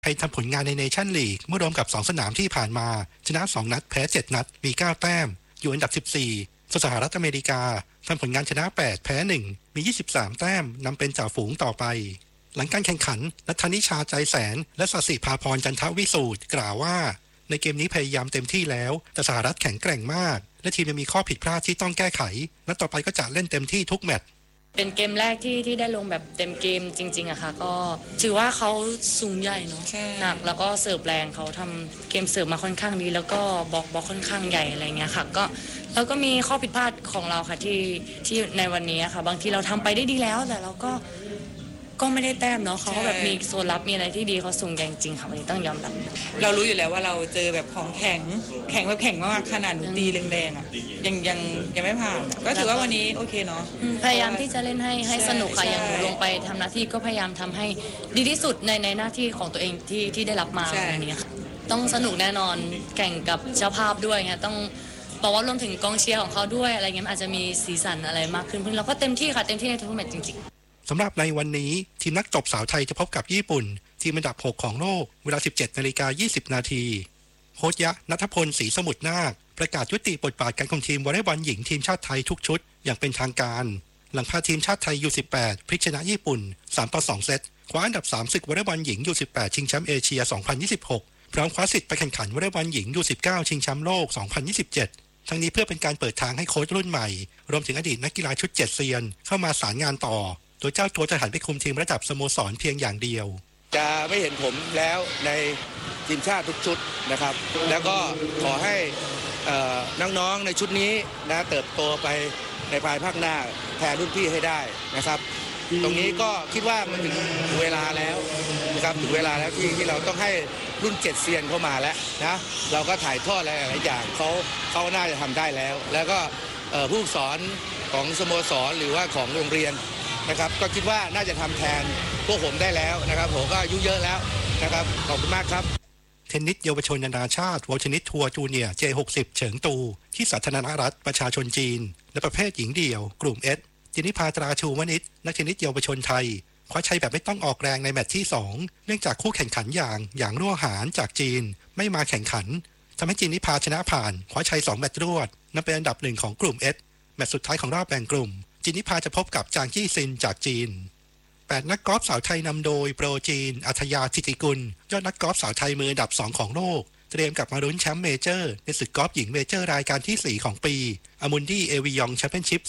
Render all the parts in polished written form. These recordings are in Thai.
ไทยทำผลงานในเนชั่นลีกเมื่อรวมกับ2สนามที่ผ่านมาชนะ2นัดแพ้7นัดมี9แต้มอยู่อันดับ14ส่วนสหรัฐอเมริกาทำผลงานชนะ8แพ้1มี23แต้มนำเป็นจ่าฝูงต่อไปหลังการแข่งขันนัทนิชาใจแสนและสศิภาพรจันทวิสูตรกล่าวว่าในเกมนี้พยายามเต็มที่แล้วแต่สหรัฐแข็งแกร่งมากและทีมยังมีข้อผิดพลาดที่ต้องแก้ไขและต่อไปก็จะเล่นเต็มที่ทุกแมตช์เป็นเกมแรกที่ได้ลงแบบเต็มเกมจริงๆอะค่ะก็ถือว่าเขาสูงใหญ่เนาะหนักแล้วก็เสิร์ฟแรงเขาทำเกมเสิร์ฟมาค่อนข้างดีแล้วก็บล็อกค่อนข้างใหญ่อะไรเงี้ยค่ะก็แล้วก็มีข้อผิดพลาดของเราค่ะที่ในวันนี้ค่ะบางทีเราทำไปได้ดีแล้วแต่เราก็ไม่ได้แต้มเนาะเขาก็แบบมีโซนรับมีอะไรที่ดีเขาสูงใหญ่จริงค่ะวันนี้ต้องยอมรับเรารู้อยู่แล้วว่าเราเจอแบบของแข็งแบบแข็งมากขนาดหนูตีแรงๆอ่ะยังไม่ผ่านก็ถือว่าวันนี้โอเคเนาะพยายามที่จะเล่นให้สนุกค่ะอย่างหนูลงไปทำหน้าที่ก็พยายามทำให้ดีที่สุดในหน้าที่ของตัวเองที่ได้รับมาวันนี้ค่ะต้องสนุกแน่นอนแข่งกับเจ้าภาพด้วยไงต้องบอกว่ารวมถึงกองเชียร์ของเขาด้วยอะไรเงี้ยอาจจะมีสีสันอะไรมากขึ้นเราก็เต็มที่ค่ะเต็มที่ในทุกแมตช์จริงๆสำหรับในวันนี้ทีมนักตบสาวไทยจะพบกับญี่ปุ่นทีมอันดับ6ของโลกเวลา 17:20 น.โค้ชยะณัฐพลศรีสมุทรนาคประกาศยุติบทบาทการคุมทีมวอลเลย์บอลหญิงทีมชาติไทยทุกชุดอย่างเป็นทางการหลังพาทีมชาติไทย U18 พลิกชนะญี่ปุ่น 3-2 เซตคว้าอันดับ3ศึกวอลเลย์บอลหญิง U18 ชิงแชมป์เอเชีย 2026 พร้อมคว้าสิทธิ์ไปแข่งขันวอลเลย์บอลหญิง U19 ชิงแชมป์โลก 2027 ทั้งนี้เพื่อเป็นการเปิดทางให้โค้ชรุ่นใหม่รวมถึงอดีตนักกีฬาชุด7เซียนเข้ามาสารงานต่อโดยเจ้าตัวจะหันไปคุมทีมระดับสโมสรเพียงอย่างเดียวจะไม่เห็นผมแล้วในทีมชาติทุกชุดนะครับแล้วก็ขอให้น้องๆในชุดนี้นะเติบโตไปในภายภาคหน้าแทนรุ่นพี่ให้ได้นะครับตรงนี้ก็คิดว่ามันถึงเวลาแล้วนะครับถึงเวลาแล้วที่เราต้องให้รุ่น7เซียนเข้ามาแล้วนะเราก็ถ่ายทอดอะไรหลายอย่างเขาน่าจะทำได้แล้วก็ผู้สอนของสโมสรหรือว่าของโรงเรียนนะครับก็คิดว่าน่าจะทำแทนพวกผมได้แล้วนะครับผมก็อายุเยอะแล้วนะครับขอบคุณมากครับเทนนิสเยาวชนนานาชาติวอลเทนนิสทัวร์จูเนียร์ J60 เฉิงตูที่สาธารณรัฐประชาชนจีนและประเภทหญิงเดี่ยวกลุ่ม S จินิภาตราชูวณิชนักเทนนิสเยาวชนไทยคว้าชัยแบบไม่ต้องออกแรงในแมตช์ที่2เนื่องจากคู่แข่งขันอย่างรั่วหานจากจีนไม่มาแข่งขันทำให้จินิภาชนะผ่านคว้าชัย2แมตช์รวดนับเป็นอันดับ1ของกลุ่ม S แมตช์สุดท้ายของรอบแบ่งกลุ่มจินิภาจะพบกับจางจี้ซินจากจีน8นักกอล์ฟสาวไทยนำโดยโปรจีนอัธยาธิติกุลยอดนักกอล์ฟสาวไทยมืออันดับ2ของโลกเตรียมกลับมาลุ้นแชมป์เมเจอร์ในศึกกอล์ฟหญิงเมเจอร์รายการที่4ของปีอามุนดี้เอวิยองแชมเปี้ยนชิพ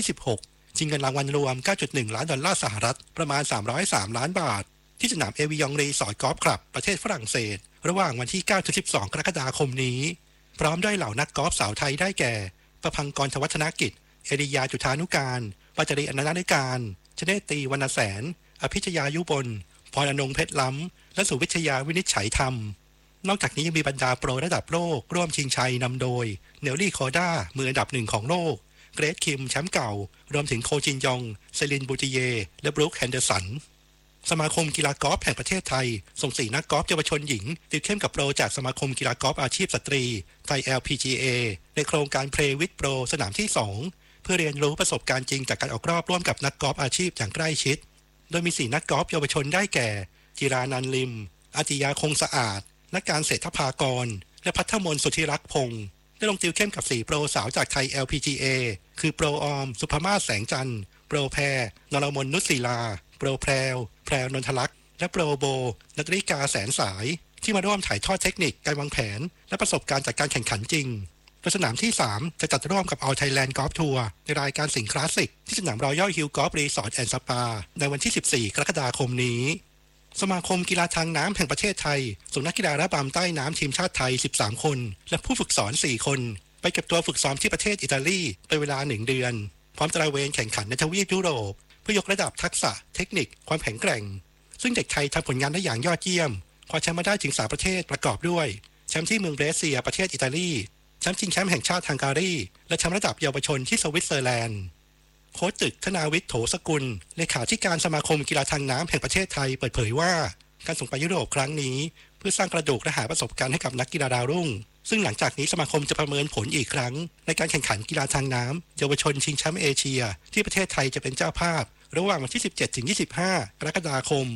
2026 ชิงเงินรางวัลรวม 9.1 ล้านดอลลาร์สหรัฐประมาณ303ล้านบาทที่สนามเอวิยองรีสอร์ทกอล์ฟคลับประเทศฝรั่งเศสระหว่างวันที่ 9-12 กรกฎาคมนี้พร้อมด้วยเหล่านักกอล์ฟสาวไทยได้แก่ประพังกร ธวัฒนกิจเอริยาจุฑานุการปัจจริอนันต์นิการชเนตีวรรณแสนอภิชยายุบลพรอนงเพชรล้ำและสุวิชยาวินิจฉัยธรรมนอกจากนี้ยังมีบรรดาโปรระดับโลกร่วมชิงชัยนำโดยเนลลี่คอด้ามืออันดับ1ของโลกเกรทคิมแชมป์เก่ารวมถึงโคจินยองเซลินบูติเยและบรูคแฮนเดอร์สันสมาคมกีฬากอล์ฟแห่งประเทศไทยส่ง4นักกอล์ฟเยาวชนหญิงติดเข้มกับโปรจากสมาคมกีฬากอล์ฟอาชีพสตรีไทย LPGA ในโครงการ Play with Pro สนามที่2เพื่อเรียนรู้ประสบการณ์จริงจากการออกรอบร่วมกับนักกอล์ฟอาชีพอย่างใกล้ชิดโดยมี4นักกอล์ฟเยาวชนได้แก่จิรานันท์ลิมอาติยาคงสะอาดนักการเศรษฐภากรและพัฒมนต์สุธิรักษ์พงศ์ได้ลงติวเข้มกับ4โปรสาวจากไทย LPGA คือโปรออมสุภมาศแสงจันทร์โปรแพรนรมนนุชศิลาโปรแพรวนนทลักษณ์และโปรโบนักริกาแสนสายที่มาร่วมถ่ายทอดเทคนิคการวางแผนและประสบการณ์จากการแข่งขันจริงโดยสนามที่3จะจัดร่วมกับ All Thailand Golf Tour ในรายการสิงห์คลาสสิกที่สนาม Royal Hill Golf Resort and Spa ในวันที่ 14 กรกฎาคมนี้สมาคมกีฬาทางน้ำแห่งประเทศไทยส่งนักกีฬาระบำใต้น้ำทีมชาติไทย13คนและผู้ฝึกสอน4คนไปเก็บตัวฝึกซ้อมที่ประเทศอิตาลีเป็นเวลา1เดือนพร้อมตระเวนแข่งขันในทวีปยุโรปเพื่อยกระดับทักษะเทคนิคความแข็งแกร่งซึ่งเด็กไทยทำผลงานได้อย่างยอดเยี่ยมคว้าแชมป์มาได้ถึง3ประเทศประกอบด้วยแชมป์ที่เมืองเบรเซียประเทศอิตาลีแชมป์ชิงแชมป์แห่งชาติฮังการีและแชมป์ระดับเยาวชนที่สวิตเซอร์แลนด์โค้ชตึกธนาวิทย์โถสกุลเลขาธิการสมาคมกีฬาทางน้ำแห่งประเทศไทยเปิดเผยว่าการส่งไปยุโรปครั้งนี้เพื่อสร้างกระดูกและหาประสบการณ์ให้กับนักกีฬาดาวรุ่งซึ่งหลังจากนี้สมาคมจะประเมินผลอีกครั้งในการแข่งขันกีฬาทางน้ำเยาวชนชิงแชมป์เอเชียที่ประเทศไทยจะเป็นเจ้าภาพระหว่างวันที่ 17-25 กรกฎาคม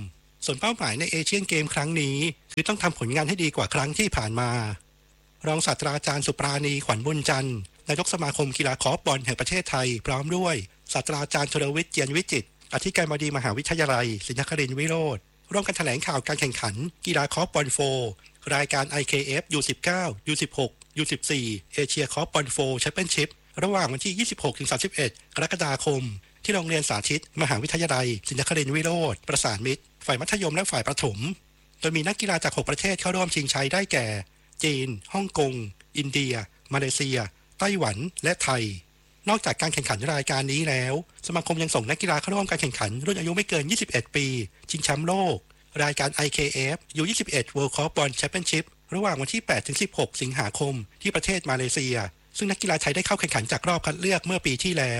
ส่วนเป้าหมายในเอเชียนเกมครั้งนี้คือต้องทำผลงานให้ดีกว่าครั้งที่ผ่านมารองศาสตราจารย์สุปราณีขวัญบุญจันทร์นายกสมาคมกีฬาคอร์ฟบอลแห่งประเทศไทยพร้อมด้วยศาสตราจารย์ชลวิทย์เจียนวิจิตรอธิการบดีมหาวิทยาลัยศรีนครินทร์วิโรจน์ร่วมกันแถลงข่าวการแข่งขันกีฬาคอร์ฟบอลโฟรายการ IKF U19 U16 U14 เอเชียคอร์ฟบอลโฟแชมเปี้ยนชิพระหว่างวันที่ 26-31 กรกฎาคมที่โรงเรียนสาธิตมหาวิทยาลัยศรีนครินทร์วิโรจน์ประสานมิตรฝ่ายมัธยมและฝ่ายประถมโดยมีนักกีฬาจาก 6 ประเทศเข้าร่วมชิงชัยได้แก่จีนฮ่องกงอินเดียมาเลเซียไต้หวันและไทยนอกจากการแข่งขันรายการนี้แล้วสมาคมยังส่งนักกีฬาเข้าร่วมการแข่งขันรุ่นอายุไม่เกิน21ปีชิงแชมป์โลกรายการ IKF U21 World Corfball Championship ระหว่างวันที่ 8-16 สิงหาคมที่ประเทศมาเลเซียซึ่งนักกีฬาไทยได้เข้าแข่งขันจากรอบคัดเลือกเมื่อปีที่แล้ว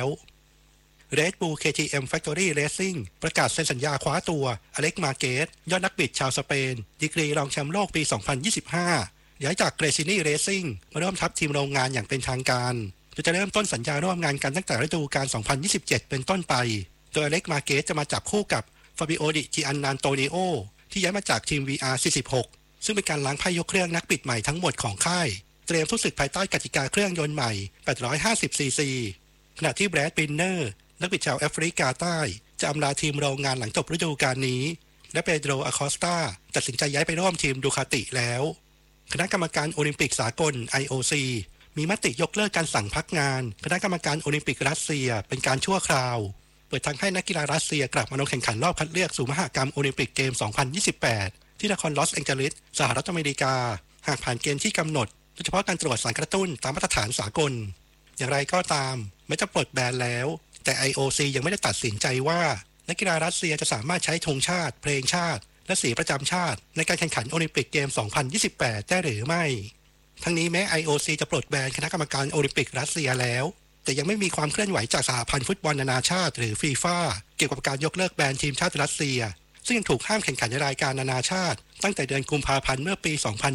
Red Bull KTM Factory Racing ประกาศเซ็นสัญญาคว้าตัวอเล็กมาเกสยอดนักบิดชาวสเปนดีกรีรองแชมป์โลกปี 2025 ย้ายจาก Gresini Racing มาร่วมทัพทีมโรงงานอย่างเป็นทางการโดยจะเริ่มต้นสัญญาร่วมงานกันตั้งแต่ฤดูกาล 2027 เป็นต้นไปโดยอเล็กมาเกสจะมาจับคู่กับฟาบิโอดิจิอันนานโตนิโอที่ย้ายมาจากทีม VR46 ซึ่งเป็นการล้างไพ่ยกเครื่องนักบิดใหม่ทั้งหมดของค่ายเตรียมสู้ศึกภายใต้กติกาเครื่องยนต์ใหม่ 850cc ขณะที่แบรด บินเนอร์นักบิดชาวแอฟริกาใต้จะอำลาทีมโรงงานหลังจบฤดูกาลนี้และเปโดร อคอสตาตัดสินใจย้ายไปร่วมทีมดูคาติแล้วคณะกรรมการโอลิมปิกสากล IOC มีมติยกเลิกการสั่งพักงานคณะกรรมการโอลิมปิกรัสเซียเป็นการชั่วคราวเปิดทางให้นักกีฬารัสเซียกลับมาลงแข่งขันรอบคัดเลือกสู่มหกรรมโอลิมปิกเกม 2028 ที่นครลอสแองเจลิสสหรัฐอเมริกาหากผ่านเกณฑ์ที่กำหนดโดยเฉพาะการตรวจสารกระตุ้นตามมาตรฐานสากลอย่างไรก็ตามแม้จะปลดแบนแล้วแต่ IOC ยังไม่ได้ตัดสินใจว่านักกีฬารัสเซียจะสามารถใช้ธงชาติเพลงชาติและสีประจำชาติในการแข่งขันโอลิมปิกเกม 2028 ได้หรือไม่ทั้งนี้แม้ IOC จะปลดแบนคณะกรรมการโอลิมปิกรัสเซียแล้วแต่ยังไม่มีความเคลื่อนไหวจากสหพันธ์ฟุตบอลนานาชาติหรือฟีฟ่าเกี่ยวกับการยกเลิกแบนทีมชาติรัสเซียซึ่งยังถูกห้ามแข่งขันในรายการนานาชาติตั้งแต่เดือนกุมภาพันธ์เมื่อปี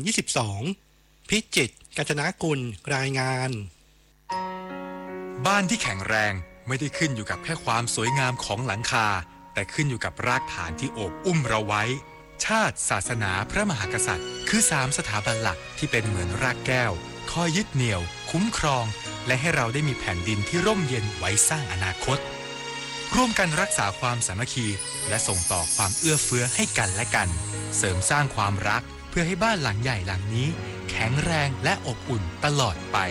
2022 พิจิตร กาญจนากุลรายงานบ้านที่แข็งแรงไม่ได้ขึ้นอยู่กับแค่ความสวยงามของหลังคาแต่ขึ้นอยู่กับรากฐานที่โอบอุ้มเราไว้ชาติศาสนาพระมหากษัตริย์คือ3สถาบันหลักที่เป็นเหมือนรากแก้วคอยยึดเหนี่ยวคุ้มครองและให้เราได้มีแผ่นดินที่ร่มเย็นไว้สร้างอนาคตร่วมกันรักษาความสามัคคีและส่งต่อความเอื้อเฟื้อให้กันและกันเสริมสร้างความรักเพื่อให้บ้านหลังใหญ่หลังนี้แข็งแรงและอบอุ่นตลอดไป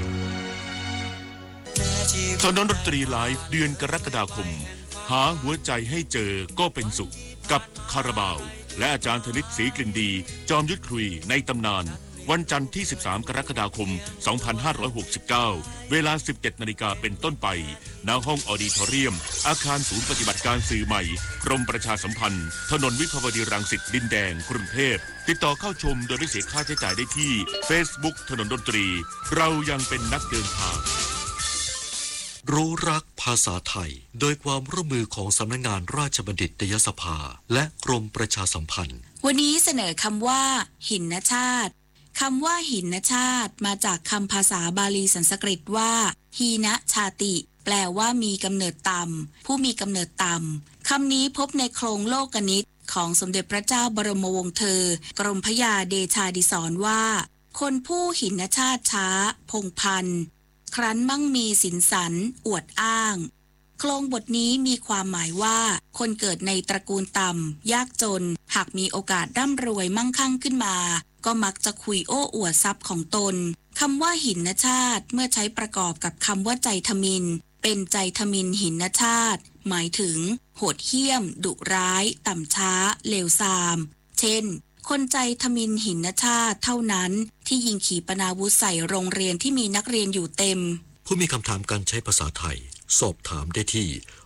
ถนนดนตรีไลฟ์เดือนกรกฎาคมหาหัวใจให้เจอก็เป็นสุขกับคาราบาวและอาจารย์ธนิตศรีกลิ่นดีจอมยุทธคุยในตำนานวันจันทร์ที่13กรกฎาคม2569เวลา 17 นาฬิกาเป็นต้นไปณห้องออดิทอเรียมอาคารศูนย์ปฏิบัติการสื่อใหม่กรมประชาสัมพันธ์ถนนวิภาวดีรังสิตดินแดงกรุงเทพติดต่อเข้าชมโดยไม่เสียค่าใช้จ่ายได้ที่ Facebook ถนนดนตรีเรายังเป็นนักเดินทางรู้รักภาษาไทยโดยความร่วมมือของสำนักงานราชบัณฑิตยสภาและกรมประชาสัมพันธ์วันนี้เสนอคำว่าหินชาติคำว่าหินชาติมาจากคำภาษาบาลีสันสกฤตว่าฮีนะชาติแปลว่ามีกำเนิดต่ำผู้มีกำเนิดต่ำคำนี้พบในโครงโลกนิตของสมเด็จพระเจ้าบรมวงศ์เธอกรมพระยาเดชาดิศรว่าคนผู้หินชาติช้าพงพันธ์ครั้นมั่งมีสินสันอวดอ้างโครงบทนี้มีความหมายว่าคนเกิดในตระกูลต่ำยากจนหากมีโอกาสร่ำรวยมั่งคั่งขึ้นมาก็มักจะคุยโอ้อวดทรัพย์ของตนคำว่าหินชาติเมื่อใช้ประกอบกับคำว่าใจทมิฬเป็นใจทมิฬหินชาติหมายถึงโหดเหี้ยมดุร้ายต่ำช้าเลวทรามเช่นคนใจทมิฬหินชาติเท่านั้นที่ยิงขีปนาวุธใส่โรงเรียนที่มีนักเรียนอยู่เต็มผู้มีคำถามการใช้ภาษาไทยสอบถามได้ที่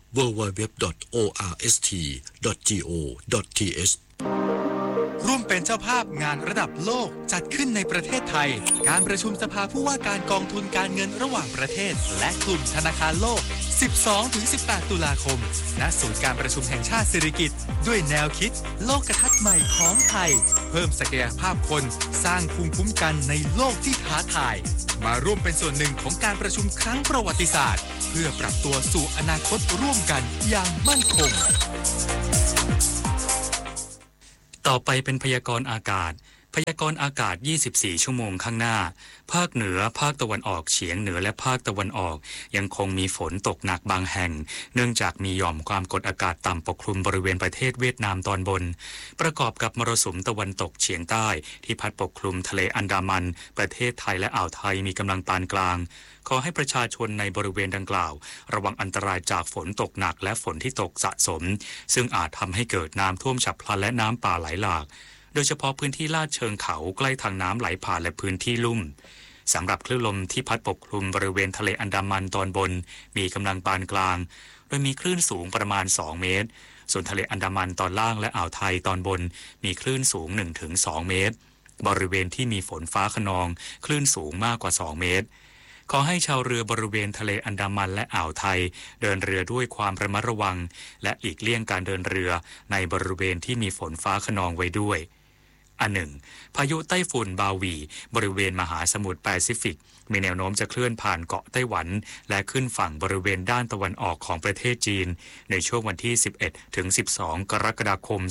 www.orst.go.th ร่วมเป็นเจ้าภาพงานระดับโลกจัดขึ้นในประเทศไทยการประชุมสภาผู้ว่าการกองทุนการเงินระหว่างประเทศและกลุ่มธนาคารโลก 12-18 ตุลาคมณศูนย์การประชุมแห่งชาติสิริกิติ์ด้วยแนวคิดโลกทัศน์ใหม่ของไทยเพิ่มศักยภาพคนสร้างภูมิคุ้มกันในโลกที่ท้าทายมาร่วมเป็นส่วนหนึ่งของการประชุมครั้งประวัติศาสตร์เพื่อปรับตัวสู่อนาคตร่วมกันอย่างมั่นคงต่อไปเป็นพยากรณ์อากาศพยากรณ์อากาศ24ชั่วโมงข้างหน้าภาคเหนือภาคตะวันออกเฉียงเหนือและภาคตะวันออกยังคงมีฝนตกหนักบางแห่งเนื่องจากมีหย่อมความกดอากาศต่ำปกคลุมบริเวณประเทศเวียดนามตอนบนประกอบกับมรสุมตะวันตกเฉียงใต้ที่พัดปกคลุมทะเลอันดามันประเทศไทยและอ่าวไทยมีกำลังปานกลางขอให้ประชาชนในบริเวณดังกล่าวระวังอันตรายจากฝนตกหนักและฝนที่ตกสะสมซึ่งอาจทำให้เกิดน้ำท่วมฉับพลันและน้ำป่าไหลหลากโดยเฉพาะพื้นที่ลาดเชิงเขาใกล้ทางน้ำไหลผ่านและพื้นที่ลุ่มสำหรับคลื่นลมที่พัดปกคลุมบริเวณทะเลอันดามันตอนบนมีกำลังปานกลางโดยมีคลื่นสูงประมาณ2เมตรส่วนทะเลอันดามันตอนล่างและอ่าวไทยตอนบนมีคลื่นสูง 1-2 เมตรบริเวณที่มีฝนฟ้าคะนองคลื่นสูงมากกว่า2เมตรขอให้ชาวเรือบริเวณทะเลอันดามันและอ่าวไทยเดินเรือด้วยความระมัดระวังและหลีกเลี่ยงการเดินเรือในบริเวณที่มีฝนฟ้าคะนองไว้ด้วยอันหนึ่งพายุไต้ฝุ่นบาวีบริเวณมหาสมุทรแปซิฟิกมีแนวโน้มจะเคลื่อนผ่านเกาะไต้หวันและขึ้นฝั่งบริเวณด้านตะวันออกของประเทศจีนในช่วงวันที่11 ถึง 12 กรกฎาคม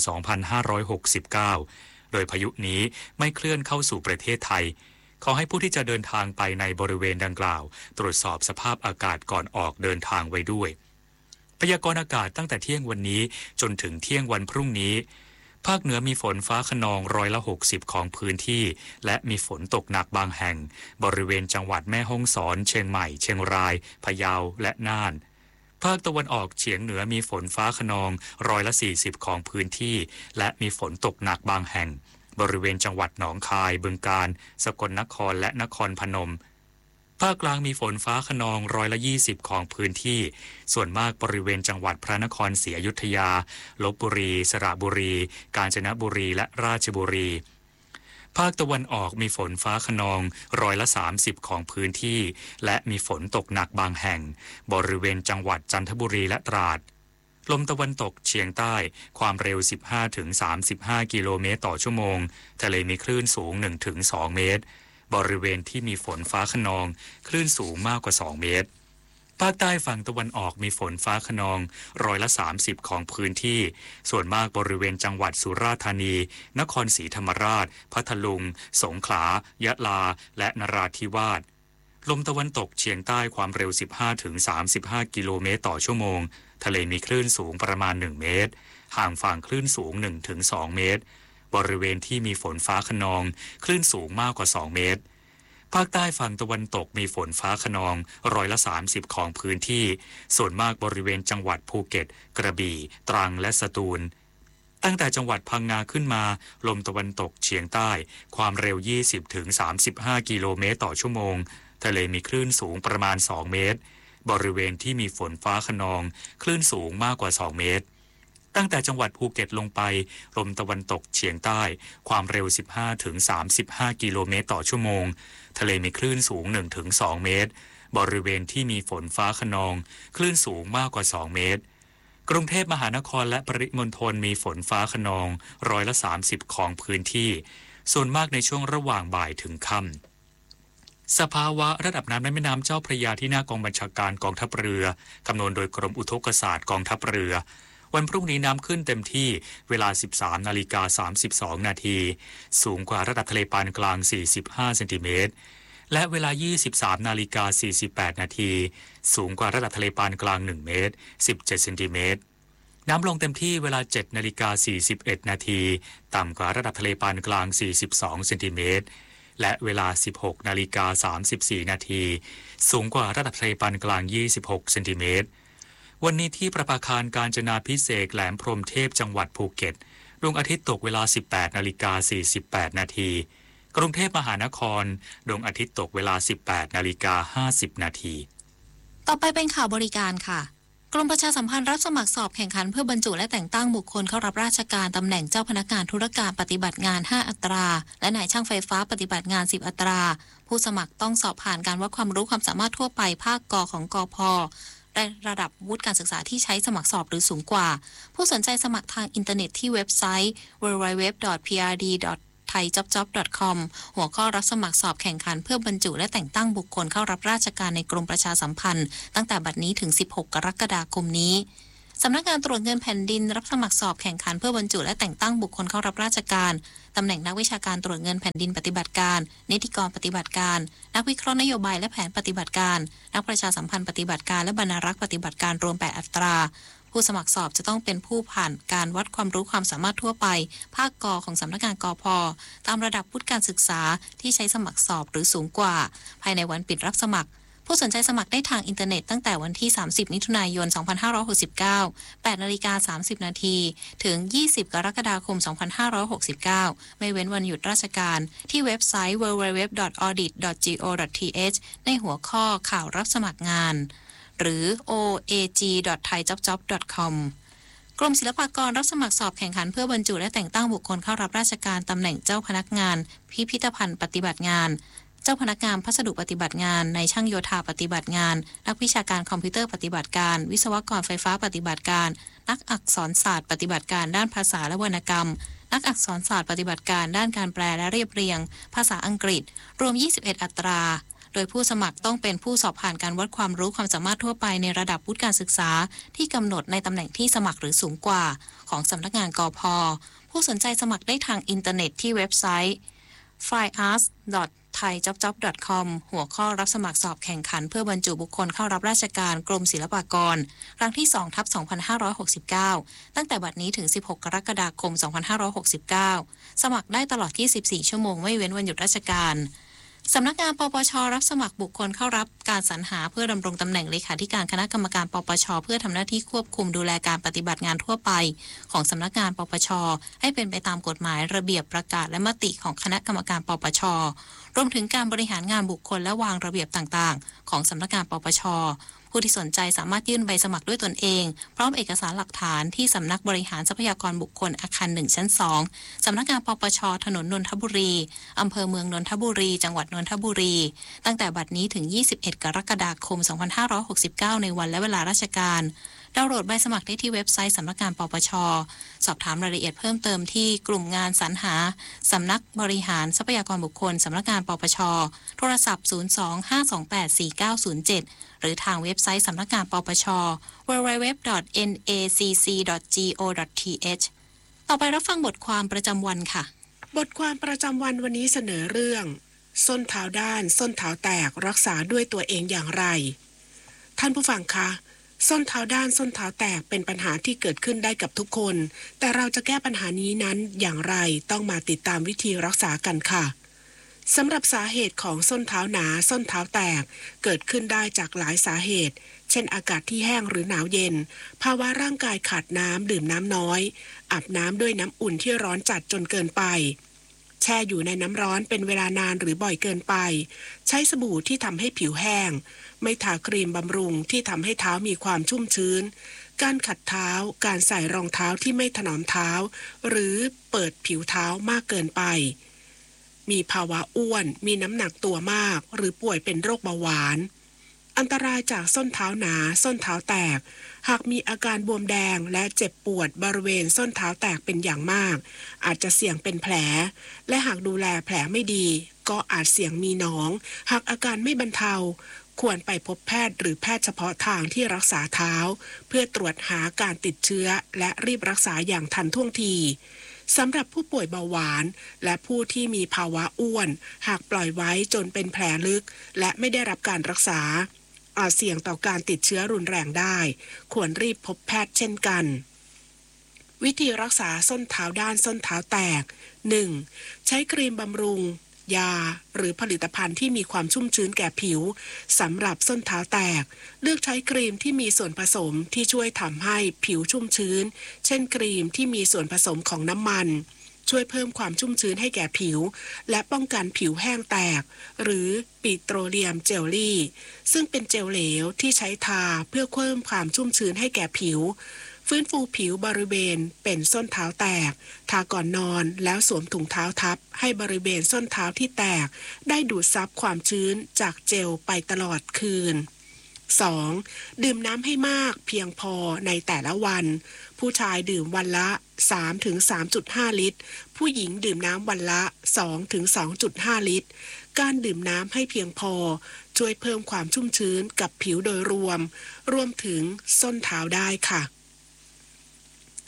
2569 โดยพายุนี้ไม่เคลื่อนเข้าสู่ประเทศไทยขอให้ผู้ที่จะเดินทางไปในบริเวณดังกล่าวตรวจสอบสภาพอากาศก่อนออกเดินทางไว้ด้วยพยากรณ์อากาศตั้งแต่เที่ยงวันนี้จนถึงเที่ยงวันพรุ่งนี้ภาคเหนือมีฝนฟ้าคะนอง60%ของพื้นที่และมีฝนตกหนักบางแห่งบริเวณจังหวัดแม่ฮ่องสอนเชียงใหม่เชียงรายพะเยาและน่านภาคตะวันออกเฉียงเหนือมีฝนฟ้าคะนอง40%ของพื้นที่และมีฝนตกหนักบางแห่งบริเวณจังหวัดหนองคายบึงกาฬสกลนครและนครพนมภาคกลางมีฝนฟ้าคะนอง20%ของพื้นที่ส่วนมากบริเวณจังหวัดพระนครศรีอยุธยาลพบุรีสระบุรีกาญจนบุรีและราชบุรีภาคตะวันออกมีฝนฟ้าคะนอง30%ของพื้นที่และมีฝนตกหนักบางแห่งบริเวณจังหวัดจันทบุรีและตราดลมตะวันตกเฉียงใต้ความเร็ว 15-35 กิโลเมตรต่อชั่วโมงทะเลมีคลื่นสูง 1-2 เมตรบริเวณที่มีฝนฟ้าคะนองคลื่นสูงมากกว่า2เมตรภาคใต้ฝั่งตะวันออกมีฝนฟ้าคะนอง30%ของพื้นที่ส่วนมากบริเวณจังหวัดสุราษฎร์ธานีนครศรีธรรมราชพัทลุงสงขลายะลาและนราธิวาสลมตะวันตกเฉียงใต้ความเร็ว 15-35 กิโลเมตรต่อชั่วโมงทะเลมีคลื่นสูงประมาณ1เมตรห่างฝั่งคลื่นสูง 1-2 เมตรบริเวณที่มีฝนฟ้าคะนองคลื่นสูงมากกว่า2เมตรภาคใต้ฝั่งตะวันตกมีฝนฟ้าคะนอง30%ของพื้นที่ส่วนมากบริเวณจังหวัดภูเก็ตกระบี่ตรังและสตูลตั้งแต่จังหวัดพังงาขึ้นมาลมตะวันตกเฉียงใต้ความเร็ว 20-35 กิโลเมตรต่อชั่วโมงทะเลมีคลื่นสูงประมาณ2เมตรบริเวณที่มีฝนฟ้าคะนองคลื่นสูงมากกว่า2เมตรตั้งแต่จังหวัดภูเก็ตลงไปลมตะวันตกเฉียงใต้ความเร็ว 15-35 กิโลเมตรต่อชั่วโมงทะเลมีคลื่นสูง 1-2 เมตรบริเวณที่มีฝนฟ้าคะนองคลื่นสูงมากกว่า2เมตรกรุงเทพมหานครและปริมณฑลมีฝนฟ้าคะนอง30%ของพื้นที่ส่วนมากในช่วงระหว่างบ่ายถึงค่ำสภาวะระดับน้ำในแม่น้ำเจ้าพระยาที่หน้ากองบัญชาการกองทัพเรือคำนวณโดยกรมอุทกศาสตร์กองทัพเรือวันพรุ่งนี้น้ำขึ้นเต็มที่เวลา 13:32 นาทีสูงกว่าระดับทะเลปานกลาง45เซนติเมตรและเวลา 23:48 นาทีสูงกว่าระดับทะเลปานกลาง1เมตร17เซนติเมตรน้ำลงเต็มที่เวลา 7:41 นาทีต่ำกว่าระดับทะเลปานกลาง42เซนติเมตรและเวลา 16:34 นาทีสูงกว่าระดับทะเลปานกลาง26เซนติเมตรวันนี้ที่ประภาคารกาญจนาภิเษกแหลมพรหมเทพจังหวัดภูเก็ตดวงอาทิตย์ตกเวลา 18:48 นาทีกรุงเทพมหานครดวงอาทิตย์ตกเวลา 18:50 นาทีต่อไปเป็นข่าวบริการค่ะกรมประชาสัมพันธ์รับสมัครสอบแข่งขันเพื่อบรรจุและแต่งตั้งบุคคลเข้ารับราชการตำแหน่งเจ้าพนักงานธุรการปฏิบัติงาน5อัตราและนายช่างไฟฟ้าปฏิบัติงาน10อัตราผู้สมัครต้องสอบผ่านการวัดความรู้ความสามารถทั่วไปภาคก.ของกพ.และระดับวุฒิการศึกษาที่ใช้สมัครสอบหรือสูงกว่าผู้สนใจสมัครทางอินเทอร์เน็ตที่เว็บไซต์ www.prd.thaijobjob.com หัวข้อรับสมัครสอบแข่งขันเพื่อบรรจุและแต่งตั้งบุคคลเข้ารับราชการในกรมประชาสัมพันธ์ตั้งแต่บัดนี้ถึง16 กรกฎาคมนี้สำนักงานตรวจเงินแผ่นดินรับสมัครสอบแข่งขันเพื่อบรรจุและแต่งตั้งบุคคลเข้ารับราชการตำแหน่งนักวิชาการตรวจเงินแผ่นดินปฏิบัติการนิติกรปฏิบัติการนักวิเคราะห์นโยบายและแผนปฏิบัติการนักประชาสัมพันธ์ปฏิบัติการและบรรณารักษ์ปฏิบัติการรวม8อัตราผู้สมัครสอบจะต้องเป็นผู้ผ่านการวัดความรู้ความสามารถทั่วไปภาคก.ของสำนักงานกพ.ตามระดับวุฒิการศึกษาที่ใช้สมัครสอบหรือสูงกว่าภายในวันปิดรับสมัครผู้สนใจสมัครได้ทางอินเทอร์เน็ตตั้งแต่วันที่30มิถุนายน2569 8:30 น.ถึง20กรกฎาคม2569ไม่เว้นวันหยุดราชการที่เว็บไซต์ www.audit.go.th ในหัวข้อข่าวรับสมัครงานหรือ oag.thaijobjob.com กรมศิลปากรรับสมัครสอบแข่งขันเพื่อบรรจุและแต่งตั้งบุคคลเข้ารับราชการตำแหน่งเจ้าพนักงานพิพิธภัณฑ์ปฏิบัติงานเจ้าพนักงานพัสดุปฏิบัติงานในช่างโยธาปฏิบัติงานนักวิชาการคอมพิวเตอร์ปฏิบัติการวิศวกรไฟฟ้าปฏิบัติการนักอักษรศาสตร์ปฏิบัติการด้านภาษาและวรรณกรรมนักอักษรศาสตร์ปฏิบัติการด้านการแปลและเรียบเรียงภาษาอังกฤษรวม21อัตราโดยผู้สมัครต้องเป็นผู้สอบผ่านการวัดความรู้ความสามารถทั่วไปในระดับวุฒิการศึกษาที่กำหนดในตำแหน่งที่สมัครหรือสูงกว่าของสำนักงานกพ.ผู้สนใจสมัครได้ทางอินเทอร์เน็ตที่เว็บไซต์ flyarts.thaijobjob.com หัวข้อรับสมัครสอบแข่งขันเพื่อบรรจุบุคคลเข้ารับราชการกรมศิลปากรครั้งที่ 2/2569 ตั้งแต่บัดนี้ถึง16กรกฎาคม2569สมัครได้ตลอด24ชั่วโมงไม่เว้นวันหยุดราชการสำนักงานปปช.รับสมัครบุคคลเข้ารับการสรรหาเพื่อดำรงตำแหน่งเลขาธิการคณะกรรมการปปช.เพื่อทำหน้าที่ควบคุมดูแลการปฏิบัติงานทั่วไปของสำนักงานปปช.ให้เป็นไปตามกฎหมายระเบียบประกาศและมติของคณะกรรมการปปช.รวมถึงการบริหารงานบุคคลและวางระเบียบต่างๆของสำนักงานปปช.ผู้ที่สนใจสามารถยื่นใบสมัครด้วยตนเองพร้อมเอกสารหลักฐานที่สำนักบริหารทรัพยากรบุคคลอาคาร1ชั้น2สำนักงานปปช.ถนนนนทบุรีอำเภอเมืองนนทบุรีจังหวัดนนทบุรีตั้งแต่บัดนี้ถึง21กรกฎาคม2569ในวันและเวลาราชการดาวน์โหลดใบสมัครได้ที่เว็บไซต์สำนักงานปปช.สอบถามรายละเอียดเพิ่มเติมที่กลุ่มงานสรรหาสำนักบริหารทรัพยากรบุคคลสำนักงานปปช.โทรศัพท์02-528-4907หรือทางเว็บไซต์สำนักงานปปช. www.nacc.go.th ต่อไปรับฟังบทความประจำวันค่ะบทความประจำวันวันนี้เสนอเรื่องส้นเท้าด้านส้นเท้าแตกรักษาด้วยตัวเองอย่างไรท่านผู้ฟังคะส้นเท้าด้านส้นเท้าแตกเป็นปัญหาที่เกิดขึ้นได้กับทุกคนแต่เราจะแก้ปัญหานี้นั้นอย่างไรต้องมาติดตามวิธีรักษากันค่ะสำหรับสาเหตุของส้นเท้าหนาส้นเท้าแตกเกิดขึ้นได้จากหลายสาเหตุเช่นอากาศที่แห้งหรือหนาวเย็นภาวะร่างกายขาดน้ำดื่มน้ำน้อยอาบน้ำด้วยน้ำอุ่นที่ร้อนจัดจนเกินไปแช่อยู่ในน้ำร้อนเป็นเวลานานหรือบ่อยเกินไปใช้สบู่ที่ทำให้ผิวแห้งไม่ทาครีมบำรุงที่ทำให้เท้ามีความชุ่มชื้นการขัดเท้าการใส่รองเท้าที่ไม่ถนอมเท้าหรือเปิดผิวเท้ามากเกินไปมีภาวะอ้วนมีน้ำหนักตัวมากหรือป่วยเป็นโรคเบาหวานอันตรายจากส้นเท้าหนาส้นเท้าแตกหากมีอาการบวมแดงและเจ็บปวดบริเวณส้นเท้าแตกเป็นอย่างมากอาจจะเสี่ยงเป็นแผลและหากดูแลแผลไม่ดีก็อาจเสี่ยงมีหนองหากอาการไม่บรรเทาควรไปพบแพทย์หรือแพทย์เฉพาะทางที่รักษาเท้าเพื่อตรวจหาการติดเชื้อและรีบรักษาอย่างทันท่วงทีสำหรับผู้ป่วยเบาหวานและผู้ที่มีภาวะอ้วนหากปล่อยไว้จนเป็นแผลลึกและไม่ได้รับการรักษาอาจเสี่ยงต่อการติดเชื้อรุนแรงได้ควรรีบพบแพทย์เช่นกันวิธีรักษาส้นเท้าด้านส้นเท้าแตก 1. ใช้ครีมบำรุงยาหรือผลิตภัณฑ์ที่มีความชุ่มชื้นแก่ผิวสำหรับส้นเท้าแตกเลือกใช้ครีมที่มีส่วนผสมที่ช่วยทำให้ผิวชุ่มชื้นเช่นครีมที่มีส่วนผสมของน้ำมันช่วยเพิ่มความชุ่มชื้นให้แก่ผิวและป้องกันผิวแห้งแตกหรือปิโตรเลียมเจลลี่ซึ่งเป็นเจลเหลวที่ใช้ทาเพื่อเพิ่มความชุ่มชื้นให้แก่ผิวฟื้นฟูผิวบริเวณเป็นส้นเท้าแตกทาก่อนนอนแล้วสวมถุงเท้าทับให้บริเวณส้นเท้าที่แตกได้ดูดซับความชื้นจากเจลไปตลอดคืน 2. ดื่มน้ำให้มากเพียงพอในแต่ละวันผู้ชายดื่มวันละ 3-3.5 ลิตรผู้หญิงดื่มน้ำวันละ 2-2.5 ลิตรการดื่มน้ำให้เพียงพอช่วยเพิ่มความชุ่มชื้นกับผิวโดยรวมถึงส้นเท้าได้ค่ะ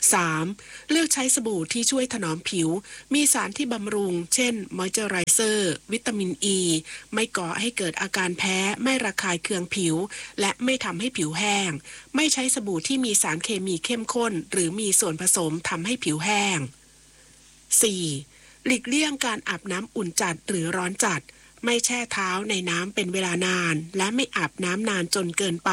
3. เลือกใช้สบู่ที่ช่วยถนอมผิวมีสารที่บำรุงเช่นมอยเจอไรเซอร์วิตามินอ e, ีไม่ก่อให้เกิดอาการแพ้ไม่ระคายเคืองผิวและไม่ทำให้ผิวแห้งไม่ใช้สบู่ที่มีสารเคมีเข้มข้นหรือมีส่วนผสมทำให้ผิวแห้ง 4. หลีกเลี่ยงการอาบน้ำอุ่นจัดหรือร้อนจัดไม่แช่เท้าในน้ำเป็นเวลานานและไม่อาบน้ำนานจนเกินไป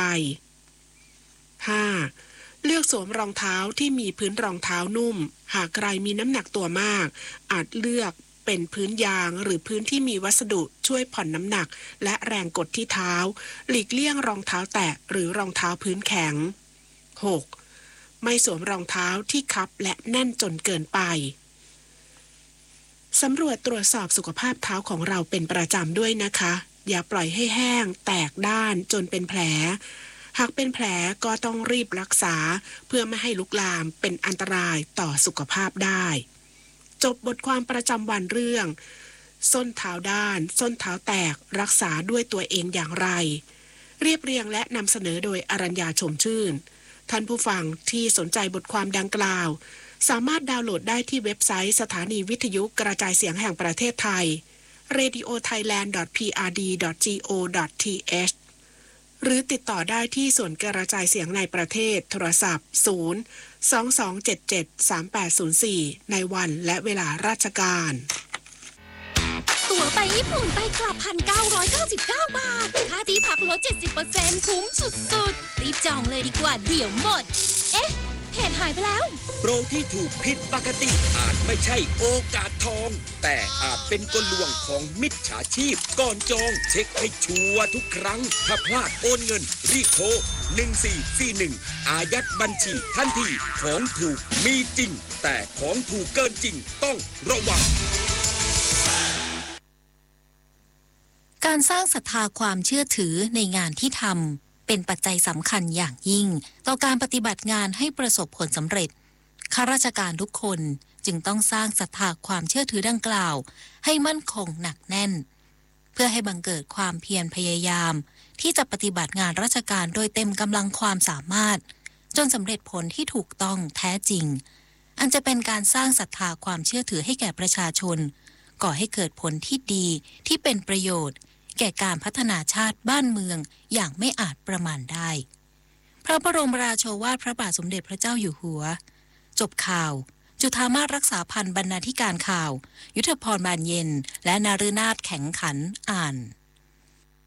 5. เลือกสวมรองเท้าที่มีพื้นรองเท้านุ่มหากใครมีน้ำหนักตัวมากอาจเลือกเป็นพื้นยางหรือพื้นที่มีวัสดุช่วยผ่อนน้ำหนักและแรงกดที่เท้าหลีกเลี่ยงรองเท้าแตะหรือรองเท้าพื้นแข็ง 6. ไม่สวมรองเท้าที่คับและแน่นจนเกินไปสำรวจตรวจสอบสุขภาพเท้าของเราเป็นประจำด้วยนะคะอย่าปล่อยให้แห้งแตกด้านจนเป็นแผลหากเป็นแผลก็ต้องรีบรักษาเพื่อไม่ให้ลุกลามเป็นอันตรายต่อสุขภาพได้จบบทความประจำวันเรื่องส้นเท้าด้านส้นเท้าแตกรักษาด้วยตัวเองอย่างไรเรียบเรียงและนำเสนอโดยอรัญญาชมชื่นท่านผู้ฟังที่สนใจบทความดังกล่าวสามารถดาวน์โหลดได้ที่เว็บไซต์สถานีวิทยุกระจายเสียงแห่งประเทศไทย radiothailand.prd.go.th หรือติดต่อได้ที่ส่วนกระจายเสียงในประเทศโทรศัพท์ 022773804 ในวันและเวลาราชการตั๋วไปญี่ปุ่นไปกลับ 1,999 บาทค่าที่พักลด 70% คุ้มสุดๆรีบจองเลยดีกว่าเดี๋ยวหมดเอ๊ะเพจหายไปแล้วโปรที่ถูกผิดปกติอาจไม่ใช่โอกาสทองแต่อาจเป็นกลลวงของมิจฉาชีพก่อนจองเช็คให้ชัวร์ทุกครั้งถ้าพลาดโอนเงินรีบโทร1441อายัดบัญชีทันทีของถูกมีจริงแต่ของถูกเกินจริงต้องระวังการสร้างศรัทธาความเชื่อถือในงานที่ทำเป็นปัจจัยสำคัญอย่างยิ่งต่อการปฏิบัติงานให้ประสบผลสำเร็จข้าราชการทุกคนจึงต้องสร้างศรัทธาความเชื่อถือดังกล่าวให้มั่นคงหนักแน่นเพื่อให้บังเกิดความเพียรพยายามที่จะปฏิบัติงานราชการโดยเต็มกำลังความสามารถจนสำเร็จผลที่ถูกต้องแท้จริงอันจะเป็นการสร้างศรัทธาความเชื่อถือให้แก่ประชาชนก่อให้เกิดผลที่ดีที่เป็นประโยชน์แก่การพัฒนาชาติบ้านเมืองอย่างไม่อาจประมาณได้พระบรมราโชวาทพระบาทสมเด็จพระเจ้าอยู่หัวจบข่าวจุฑามาสรักษาพันธ์บรรณาธิการข่าวยุทธพรบานเย็นและนฤนาถแข็งขันอ่าน